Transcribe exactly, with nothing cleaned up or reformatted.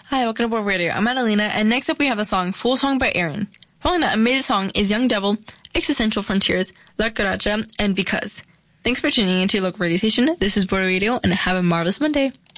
Hi, welcome to Border Radio. I'm Adelina, and next up we have the song Full Song by Aaron. Following that amazing song is Young Devil, Existential Frontiers, La Cucaracha, and Because. Thanks for tuning into your local radio station. This is Border Radio, and have a marvelous Monday.